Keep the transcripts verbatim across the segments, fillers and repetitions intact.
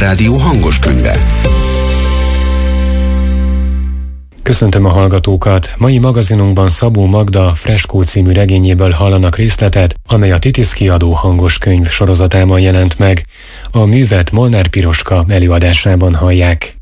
Zsebrádió hangos könyve. Köszöntöm a hallgatókat! Mai magazinunkban Szabó Magda Freskó című regényéből hallanak részletet, amely a Titisz Kiadó hangos könyv sorozatában jelent meg. A művet Molnár Piroska előadásában hallják.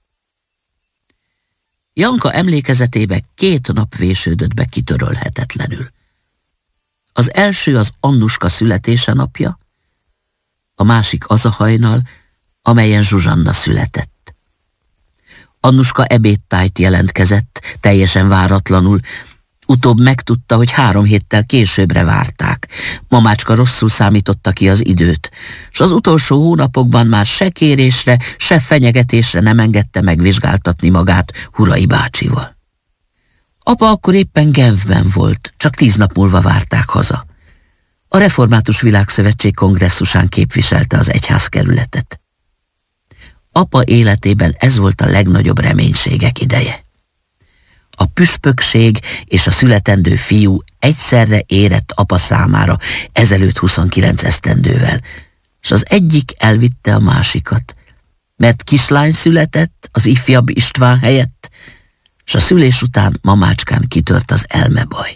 Janka emlékezetébe két nap vésődött be kitörölhetetlenül. Az első az Annuska születése napja, a másik az a hajnal, amelyen Zsuzsanna született. Annuska ebédtájt jelentkezett, teljesen váratlanul. Utóbb megtudta, hogy három héttel későbbre várták. Mamácska rosszul számította ki az időt, s az utolsó hónapokban már se kérésre, se fenyegetésre nem engedte megvizsgáltatni magát Hurai bácsival. Apa akkor éppen Genfben volt, csak tíz nap múlva várták haza. A Református Világszövetség kongresszusán képviselte az egyházkerületet. Apa életében ez volt a legnagyobb reménységek ideje. A püspökség és a születendő fiú egyszerre érett apa számára ezelőtt huszonkilenc esztendővel, és az egyik elvitte a másikat, mert kislány született az ifjabb István helyett, és a szülés után mamácskán kitört az elmebaj.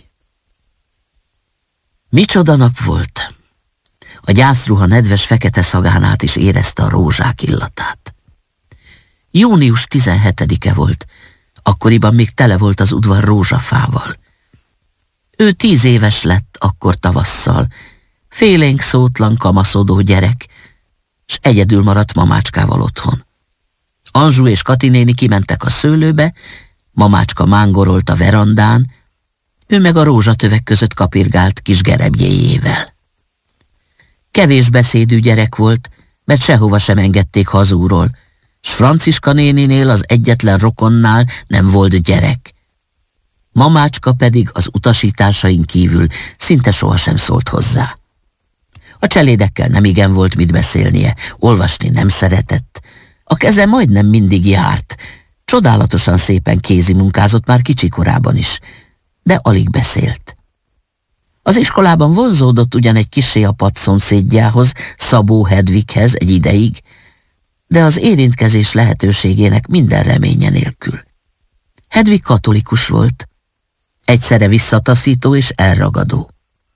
Micsoda nap volt! A gyászruha nedves fekete szagán át is érezte a rózsák illatát. Június tizenhetedike volt, akkoriban még tele volt az udvar rózsafával. Ő tíz éves lett akkor tavasszal, félénk szótlan kamaszodó gyerek, s egyedül maradt mamácskával otthon. Anzsú és Kati néni kimentek a szőlőbe, mamácska mángorolt a verandán, ő meg a rózsatövek között kapirgált kis gerebjéjével. Kevés beszédű gyerek volt, mert sehova sem engedték hazúról, s Franciska néninél, az egyetlen rokonnál nem volt gyerek. Mamácska pedig az utasításain kívül szinte sohasem szólt hozzá. A cselédekkel nem igen volt mit beszélnie, olvasni nem szeretett. A keze majdnem mindig járt, csodálatosan szépen kézi munkázott már kicsi korában is, de alig beszélt. Az iskolában vonzódott ugyan egy kissé a padszomszédjához, Szabó Hedvighez egy ideig, de az érintkezés lehetőségének minden reménye nélkül. Hedvig katolikus volt, egyszerre visszataszító és elragadó.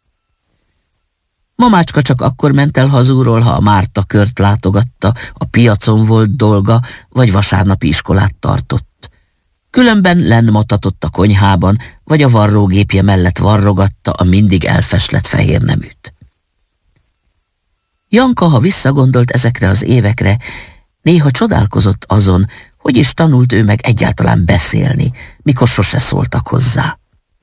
Mamácska csak akkor ment el hazúról, ha a Márta kört látogatta, a piacon volt dolga, vagy vasárnapi iskolát tartott. Különben lennmatatott a konyhában, vagy a varrógépje mellett varrogatta a mindig elfeslett fehérneműt. Janka, ha visszagondolt ezekre az évekre, néha csodálkozott azon, hogy is tanult ő meg egyáltalán beszélni, mikor sose szóltak hozzá.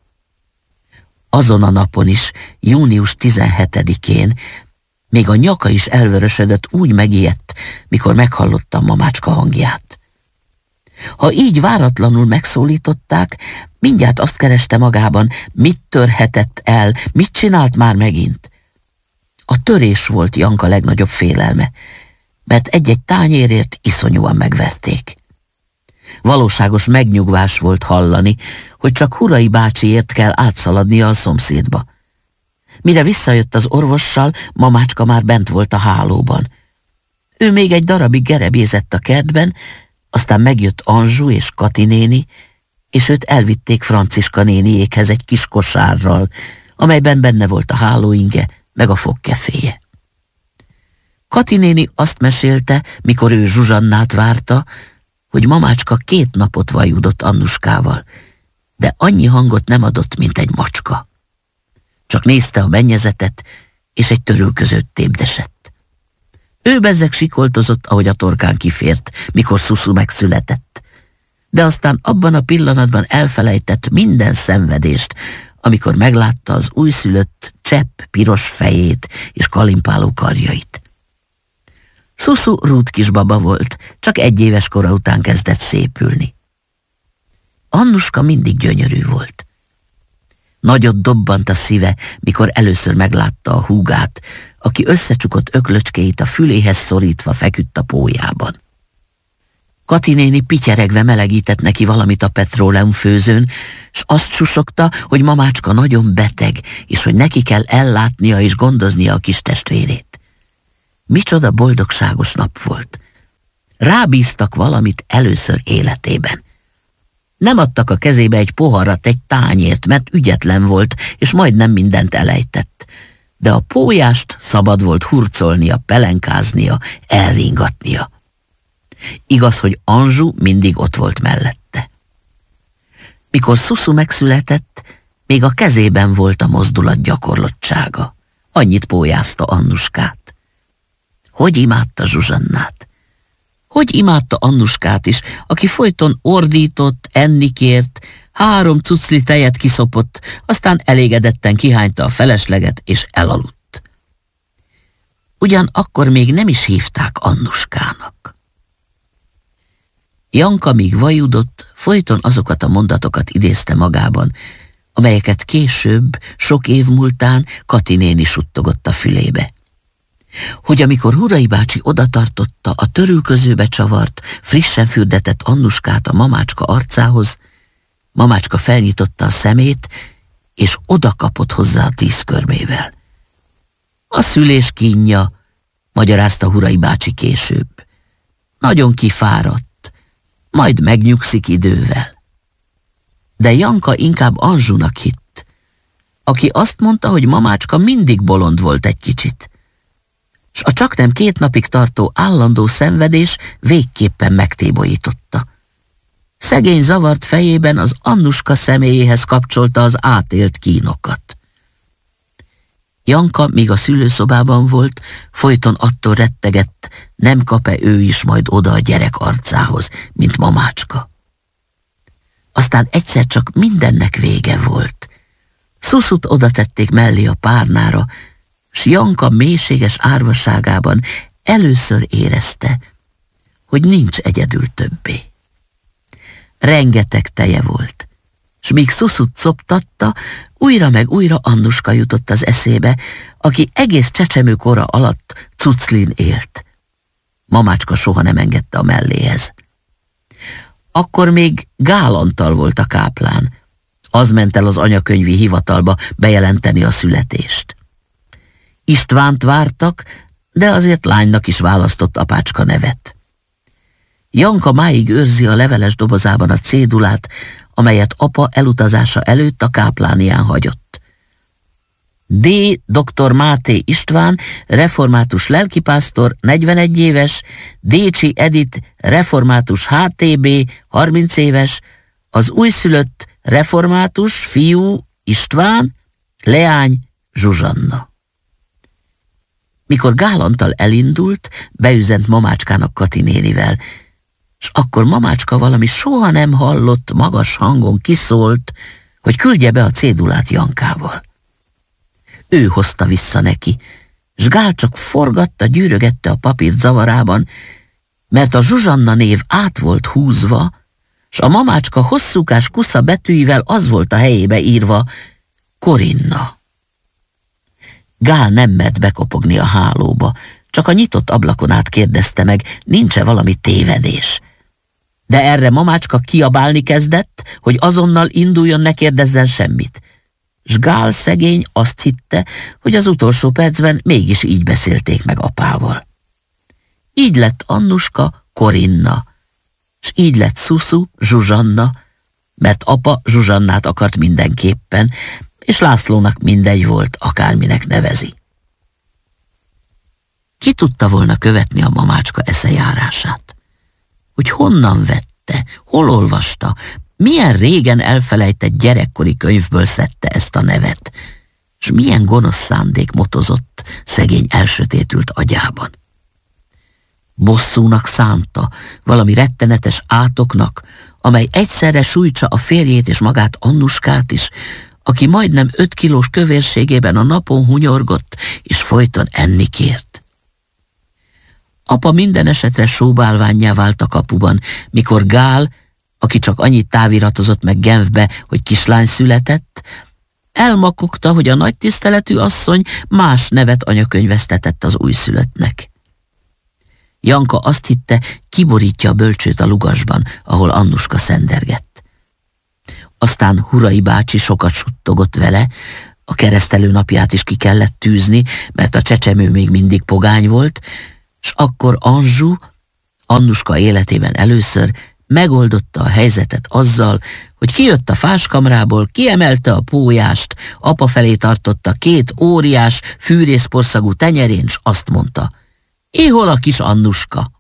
Azon a napon is, június tizenhetedikén, még a nyaka is elvörösödött, úgy megijedt, mikor meghallotta mamácska hangját. Ha így váratlanul megszólították, mindjárt azt kereste magában, mit törhetett el, mit csinált már megint. A törés volt Janka legnagyobb félelme, mert egy-egy tányérért iszonyúan megverték. Valóságos megnyugvás volt hallani, hogy csak Hurai bácsiért kell átszaladnia a szomszédba. Mire visszajött az orvossal, mamácska már bent volt a hálóban. Ő még egy darabig gerebézett a kertben, aztán megjött Anzsú és Kati néni, és őt elvitték Franciska néniékhez egy kis kosárral, amelyben benne volt a hálóinge, meg a fogkeféje. Kati néni azt mesélte, mikor ő Zsuzsannát várta, hogy mamácska két napot vajudott Annuskával, de annyi hangot nem adott, mint egy macska. Csak nézte a mennyezetet, és egy törülközőt tépdesett. Ő bezzeg sikoltozott, ahogy a torkán kifért, mikor Szuszu megszületett, de aztán abban a pillanatban elfelejtett minden szenvedést, amikor meglátta az újszülött csepp piros fejét és kalimpáló karjait. Szuszu rút kisbaba volt, csak egy éves kora után kezdett szépülni. Annuska mindig gyönyörű volt. Nagyot dobbant a szíve, mikor először meglátta a húgát, aki összecsukott öklöcskéit a füléhez szorítva feküdt a pólyában. Kati néni pityeregve melegített neki valamit a petróleumfőzőn, s azt susogta, hogy mamácska nagyon beteg, és hogy neki kell ellátnia és gondoznia a kis testvérét. Micsoda boldogságos nap volt. Rábíztak valamit először életében. Nem adtak a kezébe egy poharat, egy tányért, mert ügyetlen volt, és majdnem mindent elejtett. De a pólyást szabad volt hurcolnia, pelenkáznia, elringatnia. Igaz, hogy Anjou mindig ott volt mellette. Mikor Susu megszületett, még a kezében volt a mozdulat gyakorlottsága. Annyit pólyázta Annuskát. Hogy imádta Zsuzsannát! Hogy imádta Annuskát is, aki folyton ordított, enni kért, három cucli tejet kiszopott, aztán elégedetten kihányta a felesleget, és elaludt. Ugyan akkor még nem is hívták Annuskának. Janka, míg vajudott, folyton azokat a mondatokat idézte magában, amelyeket később, sok év múltán Kati néni suttogott a fülébe. Hogy amikor Hurai bácsi odatartotta a törülközőbe csavart, frissen fürdetett Annuskát a mamácska arcához, mamácska felnyitotta a szemét, és odakapott hozzá a tízkörmével. A szülés kínja, magyarázta Hurai bácsi később. Nagyon kifáradt, majd megnyugszik idővel. De Janka inkább Anjounak hitt, aki azt mondta, hogy mamácska mindig bolond volt egy kicsit, s a csaknem két napig tartó állandó szenvedés végképpen megtébolyította. Szegény zavart fejében az Annuska személyéhez kapcsolta az átélt kínokat. Janka, míg a szülőszobában volt, folyton attól rettegett, nem kap-e ő is majd oda a gyerek arcához, mint mamácska. Aztán egyszer csak mindennek vége volt. Susut oda tették mellé a párnára, s Janka mélységes árvaságában először érezte, hogy nincs egyedül többé. Rengeteg teje volt, s míg Susut szoptatta, újra meg újra Annuska jutott az eszébe, aki egész csecsemőkora alatt cuclin élt. Mamácska soha nem engedte a melléhez. Akkor még Gál Antal volt a káplán. Az ment el az anyakönyvi hivatalba bejelenteni a születést. Istvánt vártak, de azért lánynak is választott apácska nevet. Janka máig őrzi a leveles dobozában a cédulát, amelyet apa elutazása előtt a káplánián hagyott. D. doktor Máté István, református lelkipásztor, negyvenegy éves, Décsi Edith, református há té bé, harminc éves, az újszülött református fiú István, leány Zsuzsanna. Mikor Gál Antal elindult, beüzent mamácskának Kati nénivel, s akkor mamácska valami soha nem hallott magas hangon kiszólt, hogy küldje be a cédulát Jankával. Ő hozta vissza neki, s Gál csak forgatta, gyűrögette a papírt zavarában, mert a Zsuzsanna név át volt húzva, s a mamácska hosszúkás kusza betűivel az volt a helyébe írva, Korinna. Gál nem mert bekopogni a hálóba, csak a nyitott ablakon át kérdezte meg, nincs-e valami tévedés. De erre mamácska kiabálni kezdett, hogy azonnal induljon, ne kérdezzen semmit. S Gál szegény azt hitte, hogy az utolsó percben mégis így beszélték meg apával. Így lett Annuska Korinna, s így lett Susu Zsuzsanna, mert apa Zsuzsannát akart mindenképpen, és Lászlónak mindegy volt, akárminek nevezi. Ki tudta volna követni a mamácska eszejárását? Hogy honnan vette, hol olvasta, milyen régen elfelejtett gyerekkori könyvből szedte ezt a nevet, s milyen gonosz szándék motozott szegény elsötétült agyában. Bosszúnak szánta, valami rettenetes átoknak, amely egyszerre sújtsa a férjét és magát Annuskát is, aki majdnem öt kilós kövérségében a napon hunyorgott, és folyton enni kért. Apa minden esetre sóbálvánnyá vált a kapuban, mikor Gál, aki csak annyit táviratozott meg Genfbe, hogy kislány született, elmakogta, hogy a nagy tiszteletű asszony más nevet anyakönyvesztetett az újszülöttnek. Janka azt hitte, kiborítja a bölcsőt a lugasban, ahol Annuska szendergett. Aztán Hurai bácsi sokat suttogott vele, a keresztelő napját is ki kellett tűzni, mert a csecsemő még mindig pogány volt, s akkor Anjou, Annuska életében először megoldotta a helyzetet azzal, hogy kijött a fáskamrából, kiemelte a pólyást, apa felé tartotta két óriás, fűrészporszagú tenyerén, s azt mondta: éhol a kis Annuska.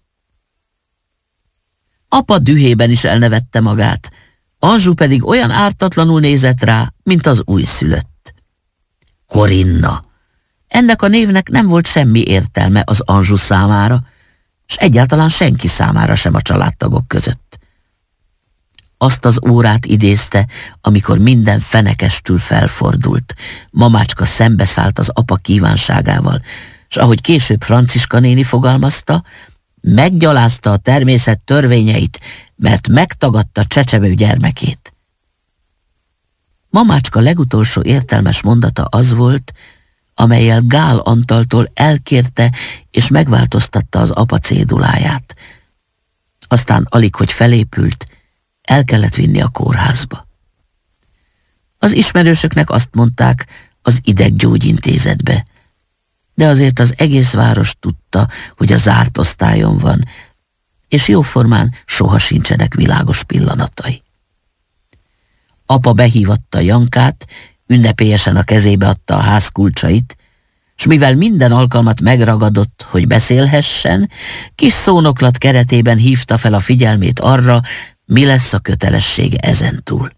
Apa dühében is elnevette magát, Anzsu pedig olyan ártatlanul nézett rá, mint az újszülött. Korinna. Ennek a névnek nem volt semmi értelme az Anzsu számára, s egyáltalán senki számára sem a családtagok között. Azt az órát idézte, amikor minden fenekestül felfordult. Mamácska szembeszállt az apa kívánságával, s ahogy később Franciska néni fogalmazta, meggyalázta a természet törvényeit, mert megtagadta csecsebő gyermekét. Mamácska legutolsó értelmes mondata az volt, amellyel Gál Antaltól elkérte és megváltoztatta az apa céduláját. Aztán alig, hogy felépült, el kellett vinni a kórházba. Az ismerősöknek azt mondták, az ideggyógyintézetbe, de azért az egész város tudta, hogy a zárt osztályon van, és jóformán soha sincsenek világos pillanatai. Apa behívatta Jankát, ünnepélyesen a kezébe adta a ház kulcsait, s mivel minden alkalmat megragadott, hogy beszélhessen, kis szónoklat keretében hívta fel a figyelmét arra, mi lesz a kötelessége ezentúl.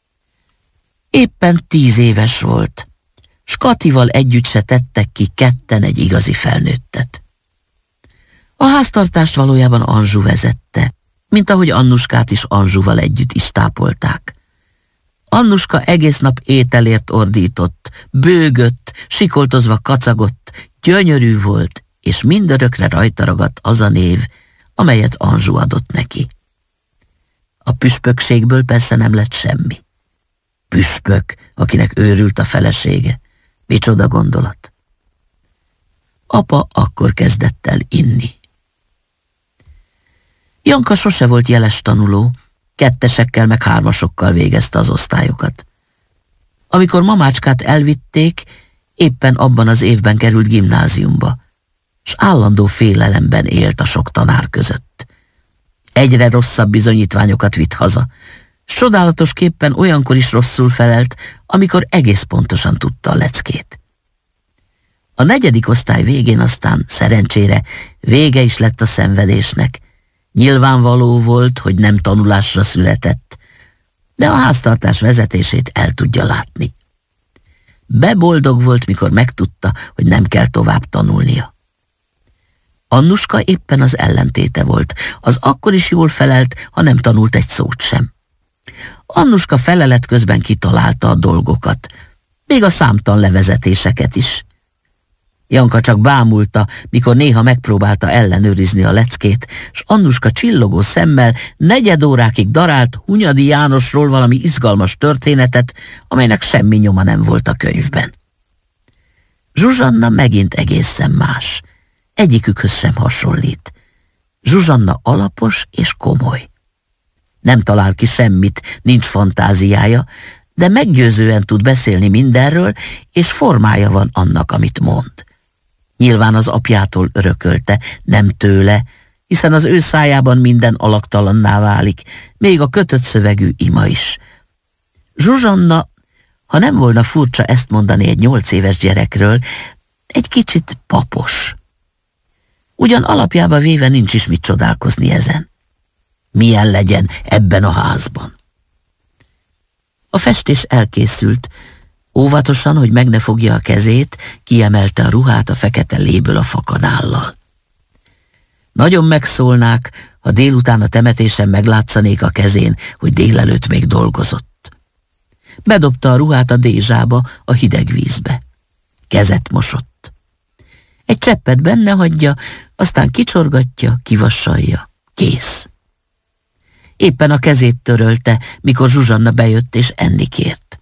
Éppen tíz éves volt, s Katival együtt se tettek ki ketten egy igazi felnőttet. A háztartást valójában Anzsu vezette, mint ahogy Annuskát is Anzsuval együtt is tápolták. Annuska egész nap ételért ordított, bőgött, sikoltozva kacagott, gyönyörű volt, és mindörökre rajta ragadt az a név, amelyet Anzsu adott neki. A püspökségből persze nem lett semmi. Püspök, akinek őrült a felesége. Micsoda gondolat. Apa akkor kezdett el inni. Janka sose volt jeles tanuló, kettesekkel meg hármasokkal végezte az osztályokat. Amikor mamácskát elvitték, éppen abban az évben került gimnáziumba, s állandó félelemben élt a sok tanár között. Egyre rosszabb bizonyítványokat vitt haza, s csodálatosképpen olyankor is rosszul felelt, amikor egész pontosan tudta a leckét. A negyedik osztály végén aztán szerencsére vége is lett a szenvedésnek. Nyilvánvaló volt, hogy nem tanulásra született, de a háztartás vezetését el tudja látni. Beboldog volt, mikor megtudta, hogy nem kell tovább tanulnia. Annuska éppen az ellentéte volt, az akkor is jól felelt, ha nem tanult egy szót sem. Annuska felelet közben kitalálta a dolgokat, még a számtalan levezetéseket is. Janka csak bámulta, mikor néha megpróbálta ellenőrizni a leckét, s Annuska csillogó szemmel negyed órákig darált Hunyadi Jánosról valami izgalmas történetet, amelynek semmi nyoma nem volt a könyvben. Zsuzsanna megint egészen más. Egyikükhöz sem hasonlít. Zsuzsanna alapos és komoly. Nem talál ki semmit, nincs fantáziája, de meggyőzően tud beszélni mindenről, és formája van annak, amit mond. Nyilván az apjától örökölte, nem tőle, hiszen az ő szájában minden alaktalanná válik, még a kötött szövegű ima is. Zsuzsanna, ha nem volna furcsa ezt mondani egy nyolc éves gyerekről, egy kicsit papos. Ugyan alapjába véve nincs is mit csodálkozni ezen. Milyen legyen ebben a házban? A festés elkészült. Óvatosan, hogy meg ne fogja a kezét, kiemelte a ruhát a fekete léből a fakanállal. Nagyon megszólnák, ha délután a temetésen meglátszanék a kezén, hogy délelőtt még dolgozott. Bedobta a ruhát a dézsába, a hideg vízbe. Kezet mosott. Egy cseppet benne hagyja, aztán kicsorgatja, kivassalja. Kész. Éppen a kezét törölte, mikor Zsuzsanna bejött és enni kért.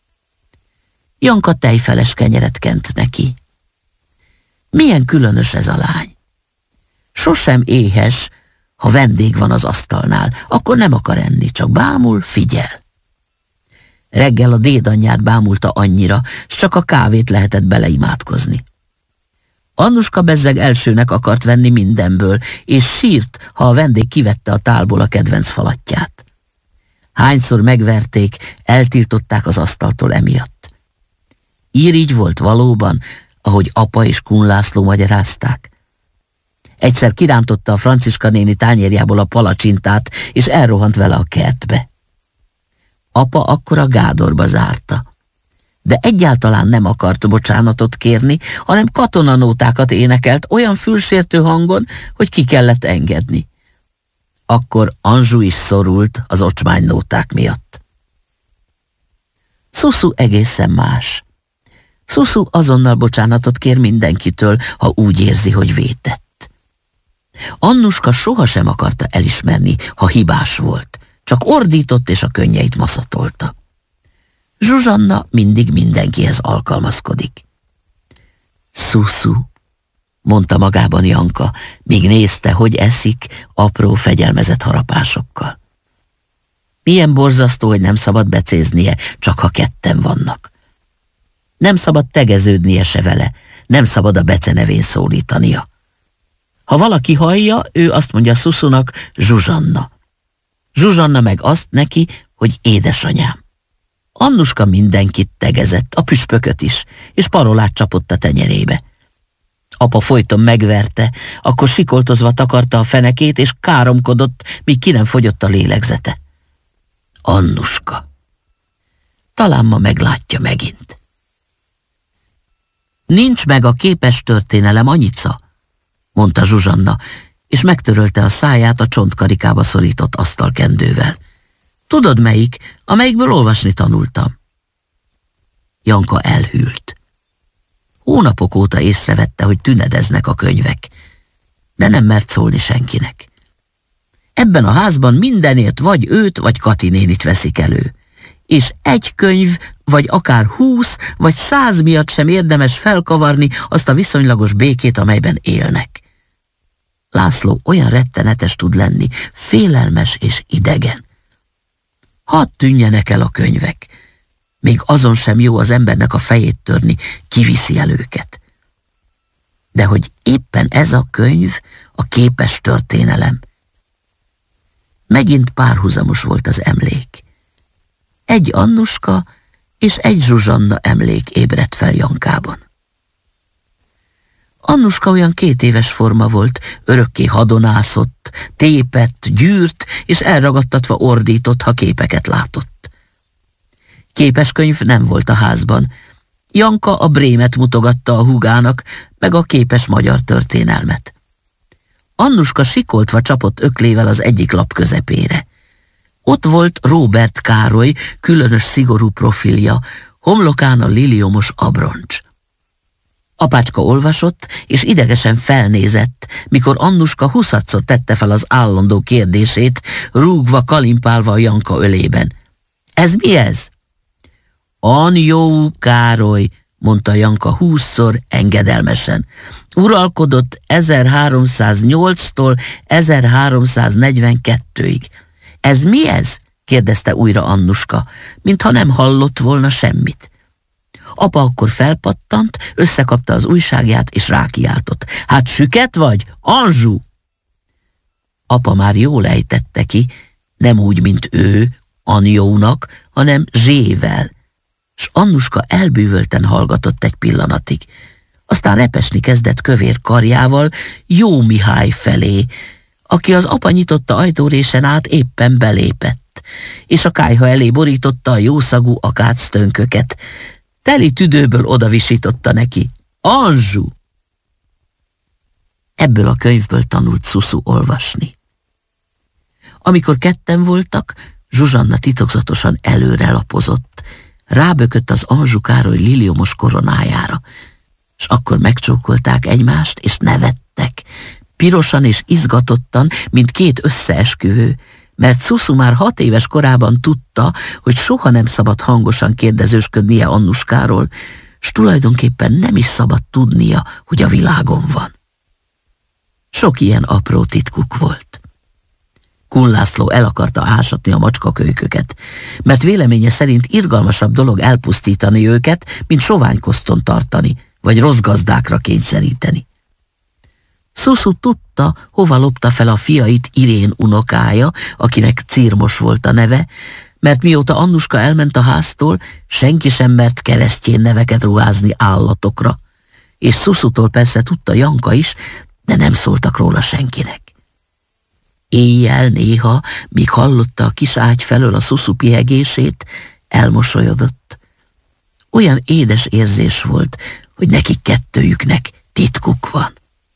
Janka tejfeles kenyeret kent neki. Milyen különös ez a lány. Sosem éhes, ha vendég van az asztalnál, akkor nem akar enni, csak bámul, figyel. Reggel a dédanyját bámulta annyira, s csak a kávét lehetett beleimádkozni. Annuska bezzeg elsőnek akart venni mindenből, és sírt, ha a vendég kivette a tálból a kedvenc falatját. Hányszor megverték, eltiltották az asztaltól emiatt. Irigy volt valóban, ahogy apa és Kun László magyarázták. Egyszer kirántotta a Franciska néni tányérjából a palacsintát, és elrohant vele a kertbe. Apa akkor a gádorba zárta. De egyáltalán nem akart bocsánatot kérni, hanem katonanótákat énekelt olyan fülsértő hangon, hogy ki kellett engedni. Akkor Anzsu is szorult az ocsmánynóták miatt. Szuszu egészen más. Szuszu azonnal bocsánatot kér mindenkitől, ha úgy érzi, hogy vétett. Annuska sohasem akarta elismerni, ha hibás volt, csak ordított és a könnyeit maszatolta. Zsuzsanna mindig mindenkihez alkalmazkodik. Szuszu, mondta magában Janka, míg nézte, hogy eszik apró fegyelmezett harapásokkal. Milyen borzasztó, hogy nem szabad becéznie, csak ha ketten vannak. Nem szabad tegeződnie se vele, nem szabad a becenevén szólítania. Ha valaki hallja, ő azt mondja Szuszunak, Zsuzsanna. Zsuzsanna meg azt neki, hogy édesanyám. Annuska mindenkit tegezett, a püspököt is, és parolát csapott a tenyerébe. Apa folyton megverte, akkor sikoltozva takarta a fenekét, és káromkodott, míg ki nem fogyott a lélegzete. Annuska. Talán ma meglátja megint. Nincs meg a képes történelem, Anyica, mondta Zsuzsanna, és megtörölte a száját a csontkarikába szorított asztalkendővel. Tudod melyik, amelyikből olvasni tanultam? Janka elhűlt. Hónapok óta észrevette, hogy tünedeznek a könyvek, de nem mert szólni senkinek. Ebben a házban mindenért vagy őt, vagy Kati nénit veszik elő, és egy könyv, vagy akár húsz, vagy száz miatt sem érdemes felkavarni azt a viszonylagos békét, amelyben élnek. László olyan rettenetes tud lenni, félelmes és idegen. Hadd tűnjenek el a könyvek. Még azon sem jó az embernek a fejét törni, kiviszi el őket. De hogy éppen ez a könyv a képes történelem. Megint párhuzamos volt az emlék. Egy Annuska és egy Zsuzsanna emlék ébredt fel Jankában. Annuska olyan két éves forma volt, örökké hadonászott, tépett, gyűrt, és elragadtatva ordított, ha képeket látott. Képeskönyv nem volt a házban. Janka a Brémet mutogatta a húgának, meg a képes magyar történelmet. Annuska sikoltva csapott öklével az egyik lap közepére. Ott volt Róbert Károly különös szigorú profilja, homlokán a liliomos abroncs. Apácska olvasott, és idegesen felnézett, mikor Annuska huszadszor tette fel az állandó kérdését, rúgva, kalimpálva a Janka ölében. Ez mi ez? Anjó Károly, mondta Janka húszszor engedelmesen. Uralkodott ezerháromszáznyolctól ezerháromszáznegyvenkettőig. Ez mi ez? kérdezte újra Annuska, mintha nem hallott volna semmit. Apa akkor felpattant, összekapta az újságját, és rákiáltott. Hát süket vagy? Anzsu! Apa már jól ejtette ki, nem úgy, mint ő, Anjónak, hanem Zsével, s Annuska elbűvölten hallgatott egy pillanatig. Aztán repesni kezdett kövér karjával Jó Mihály felé, aki az apa nyitotta ajtórésen át éppen belépett, és a kályha elé borította a jószagú akáctönköket. Teli tüdőből odavisította neki. Anzsu! Ebből a könyvből tanult Szuszu olvasni. Amikor ketten voltak, Zsuzsanna titokzatosan előre lapozott, rábökött az Anzsu Károly liliomos koronájára, s akkor megcsókolták egymást, és nevettek, pirosan és izgatottan, mint két összeesküvő, mert Szuszu már hat éves korában tudta, hogy soha nem szabad hangosan kérdezősködnie Annuskáról, s tulajdonképpen nem is szabad tudnia, hogy a világon van. Sok ilyen apró titkuk volt. Kun László el akarta ásatni a macskakölyköket, mert véleménye szerint irgalmasabb dolog elpusztítani őket, mint soványkoszton tartani, vagy rossz gazdákra kényszeríteni. Szuszu tudta, hova lopta fel a fiait Irén unokája, akinek Cirmos volt a neve, mert mióta Annuska elment a háztól, senki sem mert keresztjén neveket ruházni állatokra, és Szuszutól persze tudta Janka is, de nem szóltak róla senkinek. Éjjel néha, míg hallotta a kis ágy felől a Szuszu piegését, elmosolyodott. Olyan édes érzés volt, hogy nekik kettőjüknek titkuk van.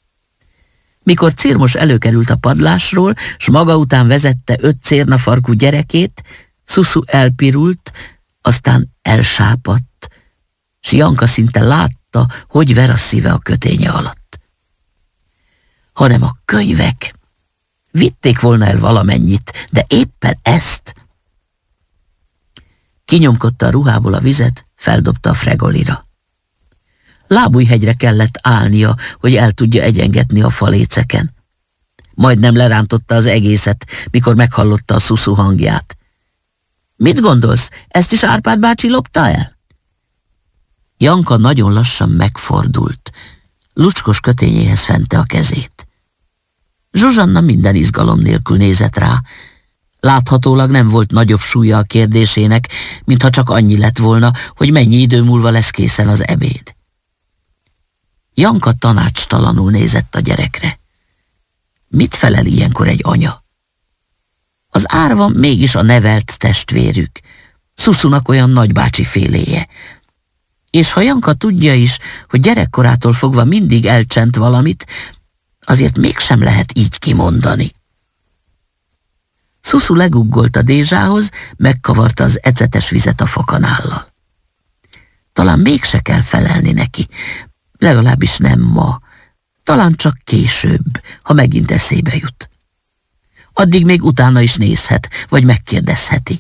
Mikor Cirmos előkerült a padlásról, s maga után vezette öt cérnafarkú gyerekét, Szuszu elpirult, aztán elsápadt, s Janka szinte látta, hogy ver a szíve a köténye alatt. Hanem a könyvek vitték volna el valamennyit, de éppen ezt. Kinyomkodta a ruhából a vizet, feldobta a fregolira. Lábújhegyre kellett állnia, hogy el tudja egyengetni a faléceken. Majdnem lerántotta az egészet, mikor meghallotta a Szuszu hangját. Mit gondolsz, ezt is Árpád bácsi lopta el? Janka nagyon lassan megfordult. Lucskos kötényéhez fente a kezét. Zsuzsanna minden izgalom nélkül nézett rá. Láthatólag nem volt nagyobb súlya a kérdésének, mintha csak annyi lett volna, hogy mennyi idő múlva lesz készen az ebéd. Janka tanácstalanul nézett a gyerekre. Mit felel ilyenkor egy anya? Az árva mégis a nevelt testvérük, Szuszunak olyan nagybácsi féléje. És ha Janka tudja is, hogy gyerekkorától fogva mindig elcsent valamit, azért mégsem lehet így kimondani. Szuszu leguggolt a Dézsához, megkavarta az ecetes vizet a fakanállal. Talán mégse kell felelni neki, legalábbis nem ma, talán csak később, ha megint eszébe jut. Addig még utána is nézhet, vagy megkérdezheti.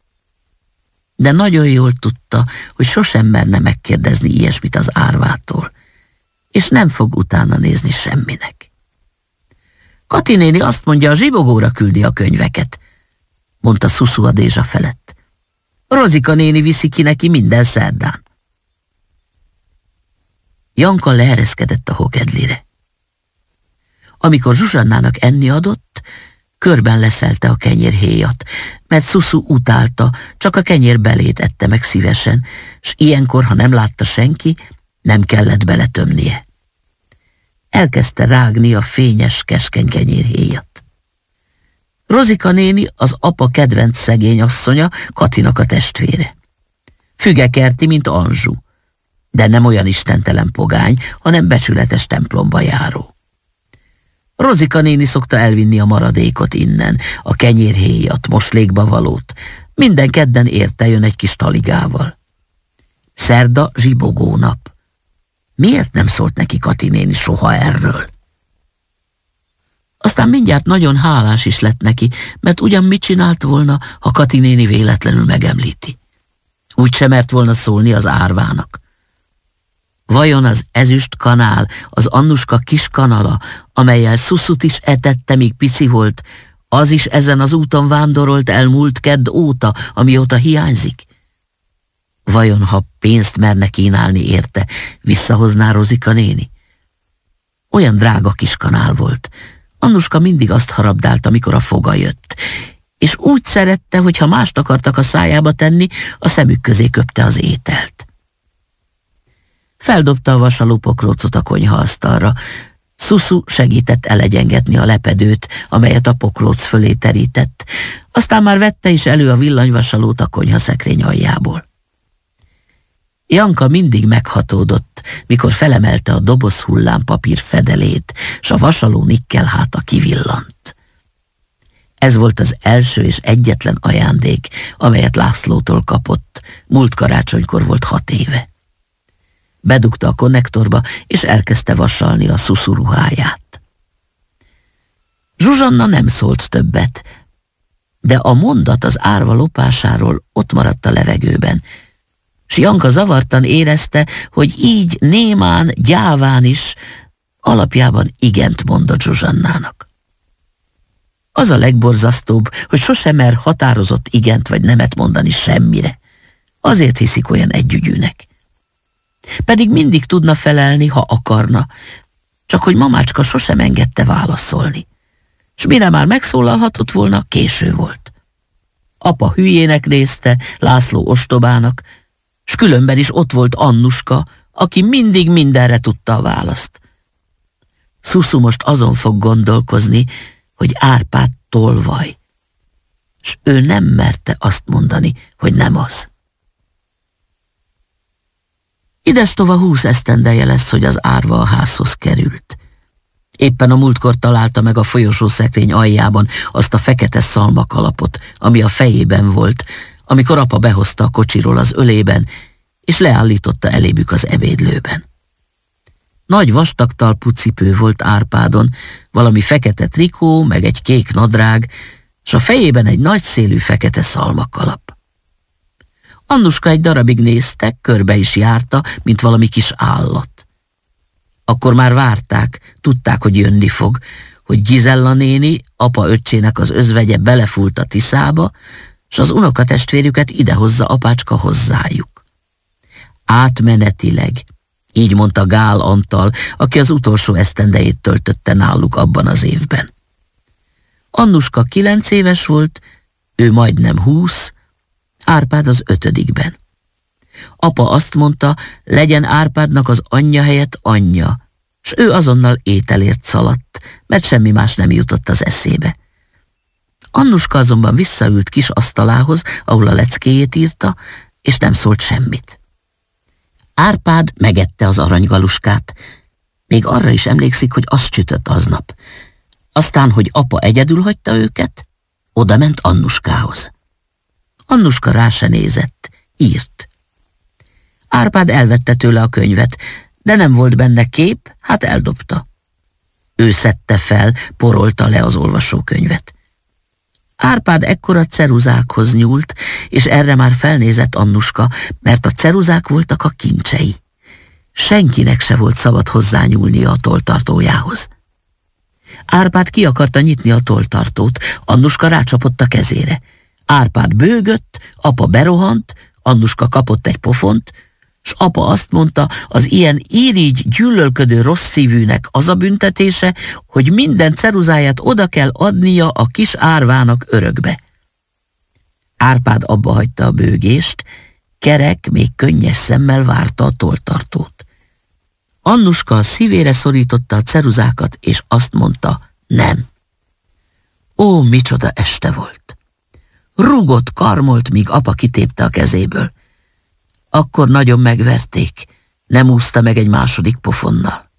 De nagyon jól tudta, hogy sosem merne megkérdezni ilyesmit az árvától, és nem fog utána nézni semminek. Kati néni azt mondja, a zsibogóra küldi a könyveket, mondta Szuszu a Dézsa felett. Rozika néni viszi ki neki minden szerdán. Janka leereszkedett a hokedlire. Amikor Zsuzsannának enni adott, körben leszelte a kenyérhéjat, mert Szuszu utálta, csak a kenyér belét ette meg szívesen, s ilyenkor, ha nem látta senki, nem kellett beletömnie. Elkezdte rágni a fényes, keskeny kenyérhéjat. Rozika néni az apa kedvenc szegény asszonya, Katinak a testvére. Fügekerti, mint Anzsú, de nem olyan istentelen pogány, hanem becsületes templomba járó. Rozika néni szokta elvinni a maradékot innen, a kenyérhéjat, moslékba valót. Minden kedden érte jön egy kis taligával. Szerda zsibogó nap. Miért nem szólt neki Kati néni soha erről? Aztán mindjárt nagyon hálás is lett neki, mert ugyan mit csinált volna, ha Kati néni véletlenül megemlíti. Úgy sem mert volna szólni az árvának. Vajon az ezüst kanál, az Annuska kis kanala, amellyel Szuszut is etette, míg pici volt, az is ezen az úton vándorolt el múlt kedd óta, amióta hiányzik? Vajon, ha pénzt merne kínálni érte, visszahozná Rozika néni? Olyan drága kis kanál volt. Annuska mindig azt harabdált, amikor a foga jött, és úgy szerette, hogy ha mást akartak a szájába tenni, a szemük közé köpte az ételt. Feldobta a vasaló pokrócot a konyhaasztalra. Szuszu segített elegyengetni a lepedőt, amelyet a pokróc fölé terített, aztán már vette is elő a villanyvasalót a konyhaszekrény aljából. Janka mindig meghatódott, mikor felemelte a doboz hullámpapír fedelét, s a vasaló nikkelháta kivillant. Ez volt az első és egyetlen ajándék, amelyet Lászlótól kapott, múlt karácsonykor volt hat éve. Bedugta a konnektorba, és elkezdte vasalni a Szuszu ruháját. Zsuzsanna nem szólt többet, de a mondat az árva lopásáról ott maradt a levegőben, s Janka zavartan érezte, hogy így némán, gyáván is alapjában igent mondott Zsuzsannának. Az a legborzasztóbb, hogy sosem mer határozott igent vagy nemet mondani semmire. Azért hiszik olyan együgyűnek. Pedig mindig tudna felelni, ha akarna, csak hogy mamácska sosem engedte válaszolni. S mire már megszólalhatott volna, késő volt. Apa hülyének nézte, László ostobának, s különben is ott volt Annuska, aki mindig mindenre tudta a választ. Szuszu most azon fog gondolkozni, hogy Árpád tolvaj, s ő nem merte azt mondani, hogy nem az. Idestova húsz esztendeje lesz, hogy az árva a házhoz került. Éppen a múltkor találta meg a folyosószekrény aljában azt a fekete szalmakalapot, ami a fejében volt, amikor apa behozta a kocsiról az ölében, és leállította elébük az ebédlőben. Nagy vastagtalpú cipő volt Árpádon, valami fekete trikó, meg egy kék nadrág, s a fejében egy nagy szélű fekete szalmakalap. Annuska egy darabig nézte, körbe is járta, mint valami kis állat. Akkor már várták, tudták, hogy jönni fog, hogy Gizella néni, apa öccsének az özvegye belefúlt a Tiszába, s az unokatestvérüket idehozza apácska hozzájuk. Átmenetileg, így mondta Gál Antal, aki az utolsó esztendejét töltötte náluk abban az évben. Annuska kilenc éves volt, ő majdnem húsz, Árpád az ötödikben. Apa azt mondta, legyen Árpádnak az anyja helyett anyja, s ő azonnal ételért szaladt, mert semmi más nem jutott az eszébe. Annuska azonban visszaült kis asztalához, ahol a leckéjét írta, és nem szólt semmit. Árpád megette az aranygaluskát, még arra is emlékszik, hogy az csütött aznap. Aztán, hogy apa egyedül hagyta őket, oda ment Annuskához. Annuska rá se nézett, írt. Árpád elvette tőle a könyvet, de nem volt benne kép, hát eldobta. Ő szedte fel, porolta le az olvasókönyvet. Árpád ekkor a ceruzákhoz nyúlt, és erre már felnézett Annuska, mert a ceruzák voltak a kincsei. Senkinek se volt szabad hozzányúlnia a tolltartójához. Árpád ki akarta nyitni a tolltartót, Annuska rácsapott a kezére. Árpád bőgött, apa berohant, Annuska kapott egy pofont, s apa azt mondta, az ilyen irigy, gyűlölködő rossz szívűnek az a büntetése, hogy minden ceruzáját oda kell adnia a kis árvának örökbe. Árpád abba hagyta a bőgést, kerek, még könnyes szemmel várta a tolltartót. Annuska a szívére szorította a ceruzákat, és azt mondta, nem. Ó, micsoda este volt! Rugott, karmolt, míg apa kitépte a kezéből. Akkor nagyon megverték, nem úszta meg egy második pofonnal.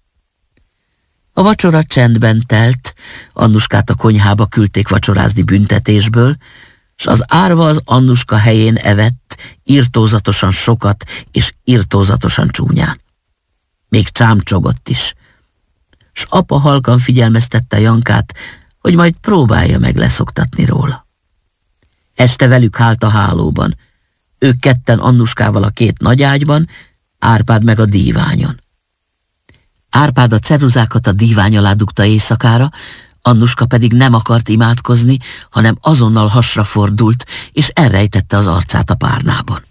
A vacsora csendben telt, Annuskát a konyhába küldték vacsorázni büntetésből, s az árva az Annuska helyén evett, irtózatosan sokat és irtózatosan csúnyán. Még csámcsogott is. S apa halkan figyelmeztette Jankát, hogy majd próbálja meg leszoktatni róla. Este velük hált a hálóban, ők ketten Annuskával a két nagyágyban, Árpád meg a díványon. Árpád a ceruzákat a dívány alá dugta éjszakára, Annuska pedig nem akart imádkozni, hanem azonnal hasra fordult, és elrejtette az arcát a párnában.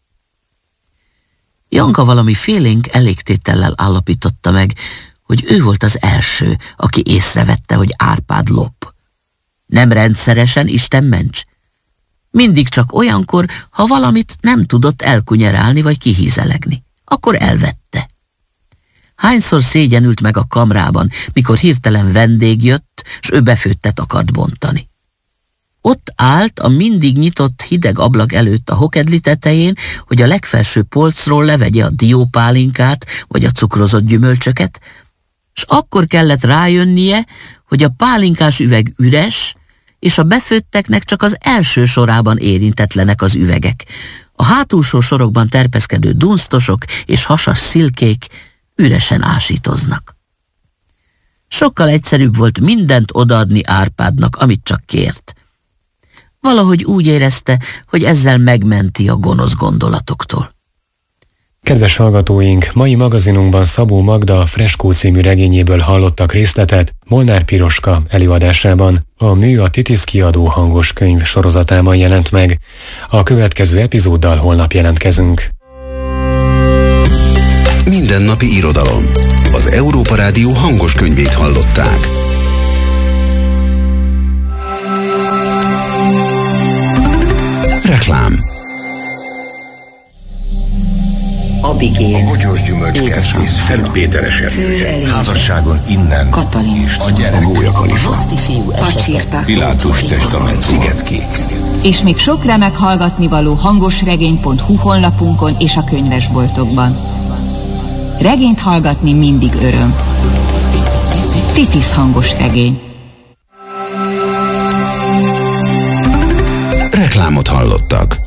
Janka valami félénk elégtétellel állapította meg, hogy ő volt az első, aki észrevette, hogy Árpád lop. Nem rendszeresen, Isten ments. Mindig csak olyankor, ha valamit nem tudott elkunyerálni vagy kihízelegni. Akkor elvette. Hányszor szégyenült meg a kamrában, mikor hirtelen vendég jött, s ő befőttet akart bontani. Ott állt a mindig nyitott hideg ablak előtt a hokedli tetején, hogy a legfelső polcról levegye a diópálinkát vagy a cukrozott gyümölcsöket, s akkor kellett rájönnie, hogy a pálinkás üveg üres, és a befőtteknek csak az első sorában érintetlenek az üvegek. A hátulsó sorokban terpeszkedő dunsztosok és hasas szilkék üresen ásítoznak. Sokkal egyszerűbb volt mindent odaadni Árpádnak, amit csak kért. Valahogy úgy érezte, hogy ezzel megmenti a gonosz gondolatoktól. Kedves hallgatóink, mai magazinunkban Szabó Magda Freskó című regényéből hallottak részletet Molnár Piroska előadásában. A mű a Titisz kiadó hangos könyv sorozatában jelent meg. A következő epizóddal holnap jelentkezünk. Mindennapi irodalom. Az Európa Rádió hangos könyvét hallották. Reklám. Abigél, a Bogyós Gyümölcskertész Szentpéteres erdője. Házasságon innen Katalin, és a gyerek. a Gólya-Kalifa, Pacsirta, Pilátus testament, Szigetkék. És még sok remek hallgatnivaló hangosregény pont hu honlapunkon és a könyvesboltokban. Regényt hallgatni mindig öröm. Titisz hangos regény. Reklámot hallottak.